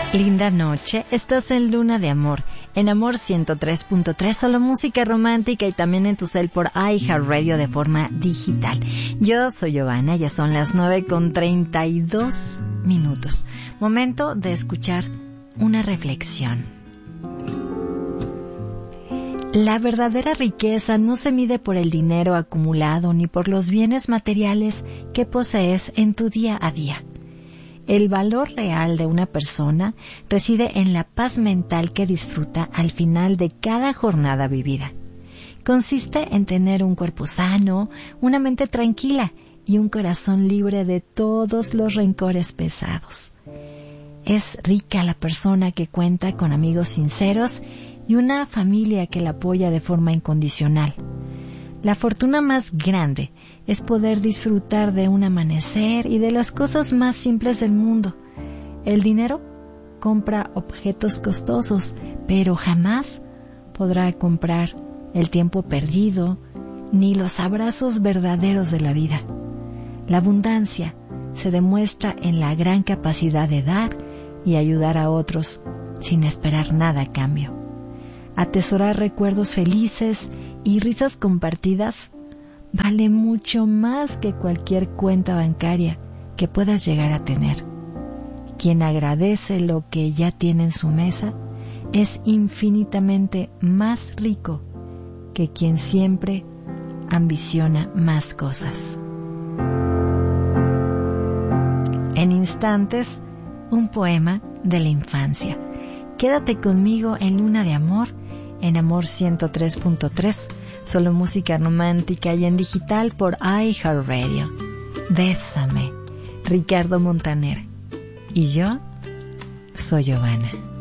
Linda noche, estás en Luna de Amor, en Amor 103.3, solo música romántica y también en tu cel por iHeartRadio de forma digital. Yo soy Giovanna, ya son las 9:32. Momento de escuchar una reflexión. La verdadera riqueza no se mide por el dinero acumulado ni por los bienes materiales que posees en tu día a día. El valor real de una persona reside en la paz mental que disfruta al final de cada jornada vivida. Consiste en tener un cuerpo sano, una mente tranquila y un corazón libre de todos los rencores pesados. Es rica la persona que cuenta con amigos sinceros y una familia que la apoya de forma incondicional. La fortuna más grande es poder disfrutar de un amanecer y de las cosas más simples del mundo. El dinero compra objetos costosos, pero jamás podrá comprar el tiempo perdido ni los abrazos verdaderos de la vida. La abundancia se demuestra en la gran capacidad de dar y ayudar a otros sin esperar nada a cambio. Atesorar recuerdos felices y risas compartidas vale mucho más que cualquier cuenta bancaria que puedas llegar a tener. Quien agradece lo que ya tiene en su mesa es infinitamente más rico que quien siempre ambiciona más cosas. En instantes, un poema de la infancia. Quédate conmigo en Luna de Amor, en Amor 103.3, solo música romántica y en digital por iHeartRadio. Bésame, Ricardo Montaner. Y yo soy Giovanna.